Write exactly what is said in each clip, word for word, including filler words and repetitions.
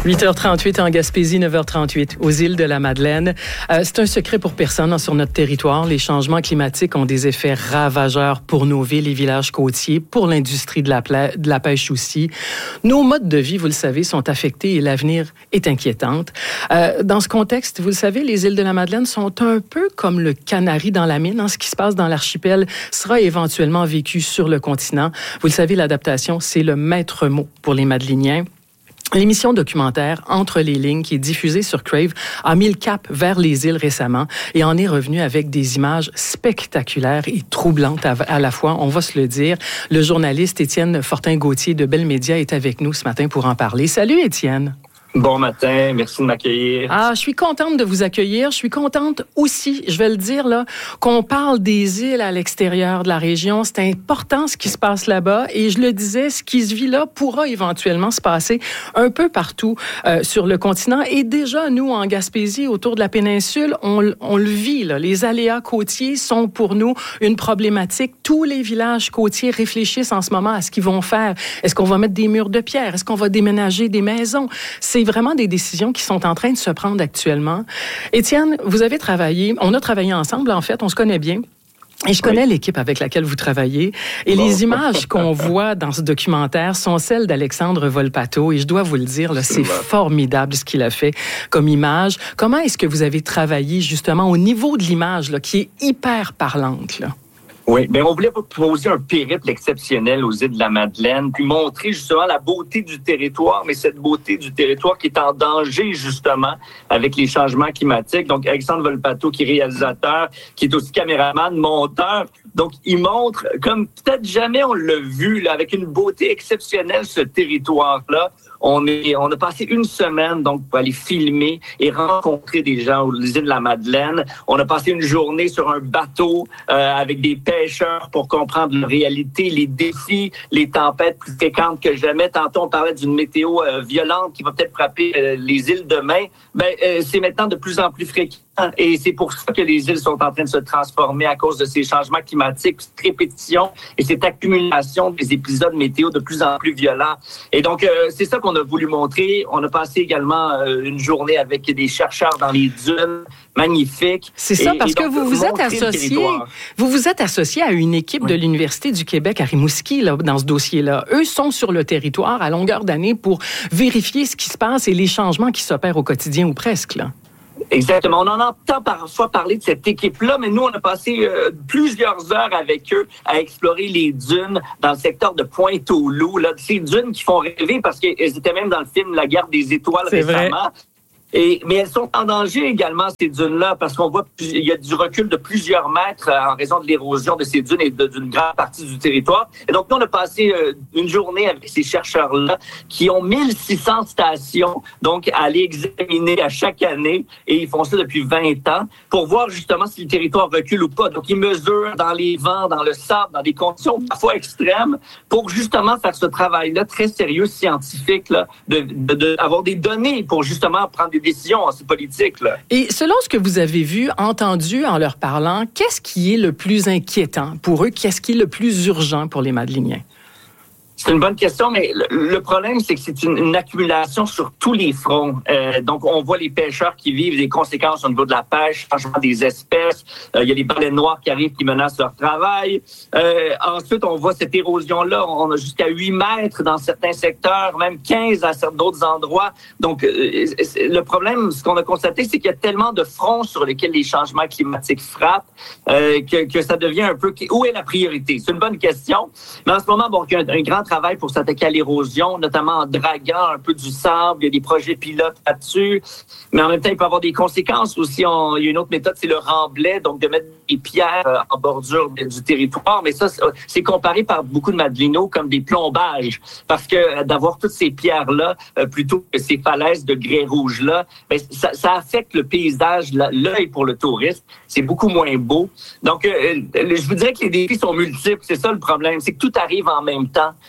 huit heures trente-huit en Gaspésie, neuf heures trente-huit aux îles de la Madeleine. Euh, c'est un secret pour personne hein, sur notre territoire. Les changements climatiques ont des effets ravageurs pour nos villes et villages côtiers, pour l'industrie de la, pla- de la pêche aussi. Nos modes de vie, vous le savez, sont affectés et l'avenir est inquiétant. Euh, dans ce contexte, vous le savez, les îles de la Madeleine sont un peu comme le canari dans la mine. Hein. Ce qui se passe dans l'archipel sera éventuellement vécu sur le continent. Vous le savez, l'adaptation, c'est le maître mot pour les Madeliniens. L'émission documentaire Entre les lignes, qui est diffusée sur Crave, a mis le cap vers les îles récemment et en est revenu avec des images spectaculaires et troublantes à, à la fois, on va se le dire. Le journaliste Étienne Fortin-Gauthier de Bell Média est avec nous ce matin pour en parler. Salut Étienne! Bon matin, merci de m'accueillir. Ah, je suis contente de vous accueillir. Je suis contente aussi, je vais le dire, là, qu'on parle des îles à l'extérieur de la région. C'est important ce qui se passe là-bas. Et je le disais, ce qui se vit là pourra éventuellement se passer un peu partout euh, sur le continent. Et déjà, nous, en Gaspésie, autour de la péninsule, on, on le vit, là. Les aléas côtiers sont pour nous une problématique. Tous les villages côtiers réfléchissent en ce moment à ce qu'ils vont faire. Est-ce qu'on va mettre des murs de pierre? Est-ce qu'on va déménager des maisons? C'est vraiment des décisions qui sont en train de se prendre actuellement. Étienne, vous avez travaillé, on a travaillé ensemble, en fait, on se connaît bien. Et je connais oui. l'équipe avec laquelle vous travaillez. Et bon. Les images qu'on voit dans ce documentaire sont celles d'Alexandre Volpato. Et je dois vous le dire, là, c'est formidable ce qu'il a fait comme image. Comment est-ce que vous avez travaillé justement au niveau de l'image, là, qui est hyper parlante, là? Oui, bien, on voulait proposer un périple exceptionnel aux îles de la Madeleine, puis montrer justement la beauté du territoire, mais cette beauté du territoire qui est en danger justement avec les changements climatiques. Donc, Alexandre Volpato, qui est réalisateur, qui est aussi caméraman, monteur. Donc, il montre, comme peut-être jamais on l'a vu, là, avec une beauté exceptionnelle, ce territoire-là. On est, on a passé une semaine donc pour aller filmer et rencontrer des gens aux îles de la Madeleine. On a passé une journée sur un bateau euh, avec des pêcheurs pour comprendre la réalité, les défis, les tempêtes plus fréquentes que jamais. Tantôt, on parlait d'une météo euh, violente qui va peut-être frapper euh, les îles demain. Ben, euh, c'est maintenant de plus en plus fréquent. Et c'est pour ça que les îles sont en train de se transformer à cause de ces changements climatiques, cette répétition et cette accumulation des épisodes météo de plus en plus violents. Et donc, euh, c'est ça qu'on a voulu montrer. On a passé également euh, une journée avec des chercheurs dans les dunes, magnifiques. C'est ça, et, parce et donc, que vous vous êtes associé, vous vous êtes associé à une équipe oui. de l'Université du Québec à Rimouski, là, dans ce dossier-là. Eux sont sur le territoire à longueur d'année pour vérifier ce qui se passe et les changements qui s'opèrent au quotidien ou presque, là. Exactement. On en entend parfois parler de cette équipe-là, mais nous, on a passé euh, plusieurs heures avec eux à explorer les dunes dans le secteur de Pointe-aux-Loups. Là, ces dunes qui font rêver parce qu'elles étaient même dans le film La Guerre des étoiles C'est récemment. Vrai. Et, mais elles sont en danger également, ces dunes-là, parce qu'on voit il y a du recul de plusieurs mètres en raison de l'érosion de ces dunes et de, d'une grande partie du territoire. Et donc, nous, on a passé euh, une journée avec ces chercheurs-là qui ont mille six cents stations, donc à aller examiner à chaque année, et ils font ça depuis vingt ans, pour voir justement si le territoire recule ou pas. Donc, ils mesurent dans les vents, dans le sable, dans des conditions parfois extrêmes, pour justement faire ce travail-là très sérieux, scientifique, là, de, de, de avoir des données pour justement prendre des décisions en ces politiques, là. Et selon ce que vous avez vu, entendu en leur parlant, qu'est-ce qui est le plus inquiétant pour eux? Qu'est-ce qui est le plus urgent pour les Madeliniens? C'est une bonne question, mais le, le problème, c'est que c'est une, une accumulation sur tous les fronts. Euh, donc, on voit les pêcheurs qui vivent des conséquences au niveau de la pêche, changement des espèces. Euh, il y a les baleines noires qui arrivent, qui menacent leur travail. Euh, ensuite, on voit cette érosion-là. On a jusqu'à huit mètres dans certains secteurs, même quinze à d'autres endroits. Donc, euh, le problème, ce qu'on a constaté, c'est qu'il y a tellement de fronts sur lesquels les changements climatiques frappent euh, que, que ça devient un peu... Où est la priorité? C'est une bonne question. Mais en ce moment, bon, il y a un, un grand travail pour s'attaquer à l'érosion, notamment en draguant un peu du sable. Il y a des projets pilotes là-dessus. Mais en même temps, il peut y avoir des conséquences aussi. On, il y a une autre méthode, c'est le remblai, donc de mettre des pierres euh, en bordure de, du territoire. Mais ça, c'est comparé par beaucoup de Madelinos comme des plombages. Parce que euh, d'avoir toutes ces pierres-là, euh, plutôt que ces falaises de grès rouge-là, ben, ça, ça affecte le paysage, l'œil pour le touriste. C'est beaucoup moins beau. Donc, euh, je vous dirais que les défis sont multiples. C'est ça le problème. C'est que tout arrive en même temps.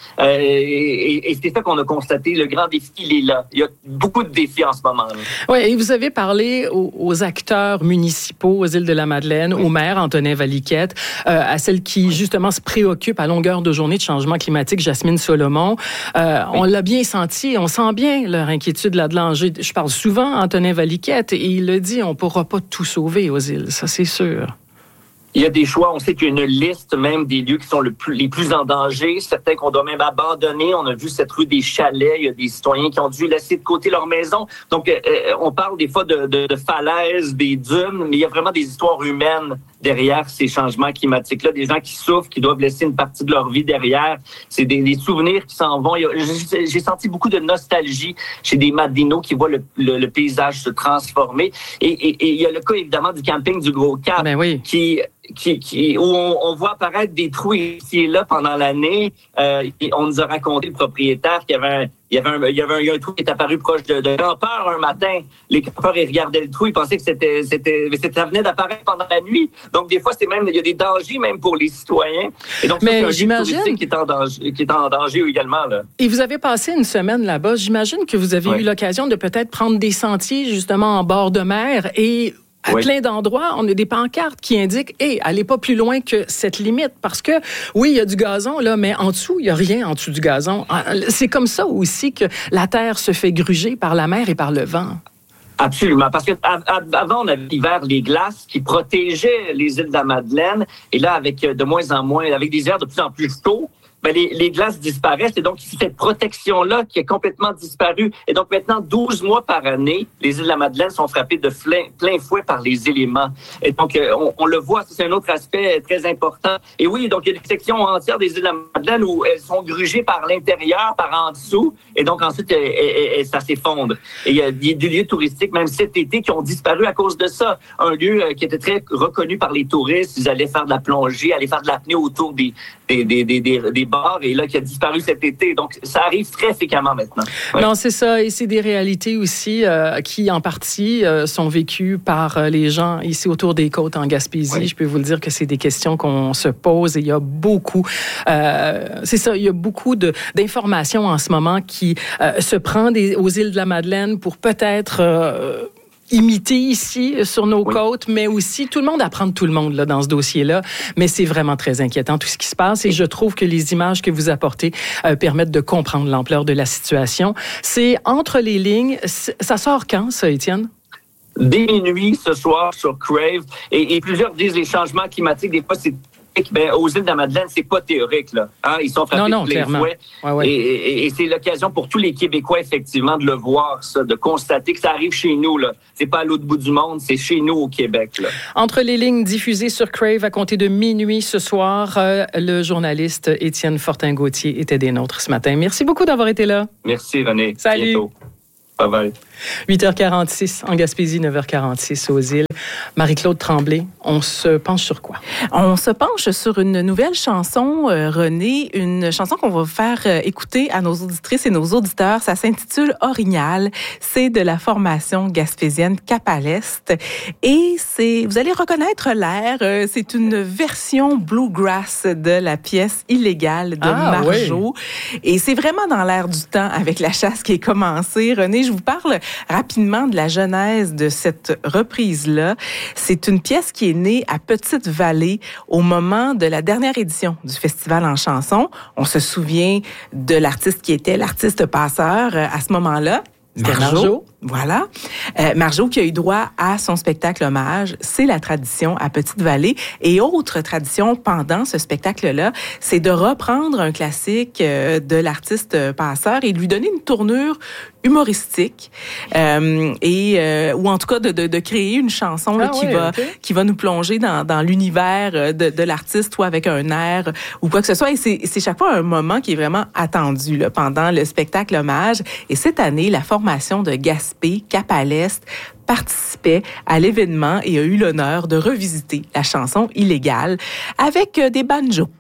Euh, et, et c'est ça qu'on a constaté. Le grand défi, il est là. Il y a beaucoup de défis en ce moment. Oui, et vous avez parlé aux, aux acteurs municipaux aux îles de la Madeleine, oui. au maire Antonin Valiquette, euh, à celle qui, justement, se préoccupe à longueur de journée de changement climatique, Jasmine Solomon. Euh, oui. On l'a bien senti, on sent bien leur inquiétude là-dedans. Je, je parle souvent à Antonin Valiquette et il le dit, on ne pourra pas tout sauver aux îles, ça c'est sûr. Il y a des choix. On sait qu'il y a une liste même des lieux qui sont le plus, les plus en danger. Certains qu'on doit même abandonner. On a vu cette rue des Chalets. Il y a des citoyens qui ont dû laisser de côté leur maison. Donc, euh, on parle des fois de, de, de falaises, des dunes, mais il y a vraiment des histoires humaines derrière ces changements climatiques-là. Des gens qui souffrent, qui doivent laisser une partie de leur vie derrière. C'est des, des souvenirs qui s'en vont. Il y a, j'ai, j'ai senti beaucoup de nostalgie chez des Madinos qui voient le, le, le paysage se transformer. Et, et, et il y a le cas, évidemment, du camping du Gros-Cap ben oui. qui... Qui, qui, où on, on voit apparaître des trous ici et là pendant l'année. Euh, et on nous a raconté, le propriétaire, qu'il y avait un, il y avait un, il y avait un, il y a un trou qui est apparu proche de, de campeurs un matin. Les campeurs, ils regardaient le trou, ils pensaient que c'était, c'était, c'était, ça venait d'apparaître pendant la nuit. Donc, des fois, c'est même, il y a des dangers même pour les citoyens. Et donc, mais ça, c'est un j'imagine... lieu touristique qui est en danger, qui est en danger également, là. Et vous avez passé une semaine là-bas. J'imagine que vous avez oui. eu l'occasion de peut-être prendre des sentiers, justement, en bord de mer et à oui. plein d'endroits, on a des pancartes qui indiquent « Hey, allez pas plus loin que cette limite ». Parce que, oui, il y a du gazon, là, mais en dessous, il n'y a rien en dessous du gazon. C'est comme ça aussi que la terre se fait gruger par la mer et par le vent. Absolument, parce que avant on avait l'hiver les glaces qui protégeaient les îles de la Madeleine, et là avec de moins en moins, avec des airs de plus en plus chauds, ben les, les glaces disparaissent et donc cette protection-là qui est complètement disparue. Et donc maintenant, douze mois par année, les îles de la Madeleine sont frappées de plein, plein fouet par les éléments. Et donc on, on le voit, c'est un autre aspect très important. Et oui, donc il y a des sections entières des îles de la Madeleine où elles sont grugées par l'intérieur, par en dessous, et donc ensuite elles, elles, elles, ça s'effondre. Et il y a des, des lieux touristiques, même cet été, qui ont disparu à cause de ça. Un lieu qui était très reconnu par les touristes, ils allaient faire de la plongée, aller faire de l'apnée autour des, des, des, des, des, des bars, et là, qui a disparu cet été. Donc, ça arrive très fréquemment maintenant. Ouais. Non, c'est ça. Et c'est des réalités aussi euh, qui, en partie, euh, sont vécues par euh, les gens ici autour des côtes en Gaspésie. Oui. Je peux vous le dire que c'est des questions qu'on se pose et il y a beaucoup... Euh, c'est ça, il y a beaucoup de, d'informations en ce moment qui euh, se prend des, aux îles de la Madeleine pour peut-être... Euh, imiter ici sur nos oui. côtes, mais aussi tout le monde apprend de tout le monde là, dans ce dossier-là. Mais c'est vraiment très inquiétant tout ce qui se passe et je trouve que les images que vous apportez euh, permettent de comprendre l'ampleur de la situation. C'est entre les lignes. Ça sort quand, ça, Étienne? Dès minuit ce soir sur Crave. Et, et plusieurs disent les changements climatiques, des fois, c'est ben, aux îles de la Madeleine, c'est pas théorique, là. Hein? Ils sont frappés non, non, de plein fouet. Ouais, ouais. Et, et, et c'est l'occasion pour tous les Québécois, effectivement, de le voir, ça, de constater que ça arrive chez nous, là. C'est pas à l'autre bout du monde, c'est chez nous au Québec, là. Entre les lignes diffusées sur Crave à compter de minuit ce soir, euh, le journaliste Étienne Fortin-Gauthier était des nôtres ce matin. Merci beaucoup d'avoir été là. Merci, René. Salut. Bientôt. Bye bye. huit heures quarante-six en Gaspésie, neuf heures quarante-six aux îles. Marie-Claude Tremblay, on se penche sur quoi? On se penche sur une nouvelle chanson, euh, René, une chanson qu'on va faire euh, écouter à nos auditrices et nos auditeurs. Ça s'intitule Orignal. C'est de la formation gaspésienne Cap à l'Est. Et c'est, vous allez reconnaître l'air, euh, c'est une version bluegrass de la pièce Illégale de ah, Marjo. Oui. Et c'est vraiment dans l'air du temps avec la chasse qui est commencée. René, je vous parle rapidement de la genèse de cette reprise-là. C'est une pièce qui est née à Petite-Vallée au moment de la dernière édition du Festival en chanson. On se souvient de l'artiste qui était l'artiste passeur à ce moment-là. Marjo. Marjo. Voilà. Euh, Marjo qui a eu droit à son spectacle hommage, c'est la tradition à Petite-Vallée. Et autre tradition pendant ce spectacle-là, c'est de reprendre un classique euh, de l'artiste passeur et de lui donner une tournure humoristique euh, et euh, ou en tout cas de, de, de créer une chanson là, ah qui ouais, va okay. qui va nous plonger dans, dans l'univers de, de l'artiste ou avec un air ou quoi que ce soit. Et c'est, c'est chaque fois un moment qui est vraiment attendu là, pendant le spectacle hommage. Et cette année, la formation de Gaspé, Cap à l'Est, participait à l'événement et a eu l'honneur de revisiter la chanson Illégale avec des banjos.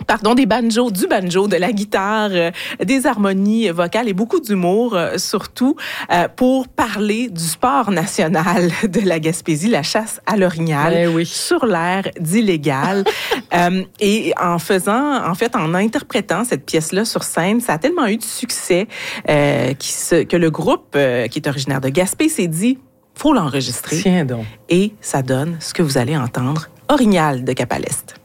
Pardon, des banjos, du banjo, de la guitare, euh, des harmonies vocales et beaucoup d'humour, euh, surtout euh, pour parler du sport national de la Gaspésie, la chasse à l'orignal, ben oui. sur l'air d'illégal. euh, et en faisant, en fait, en interprétant cette pièce-là sur scène, ça a tellement eu de succès euh, qui se, que le groupe euh, qui est originaire de Gaspé s'est dit, faut l'enregistrer. Tiens donc. Et ça donne ce que vous allez entendre, Orignal de Cap à l'Est.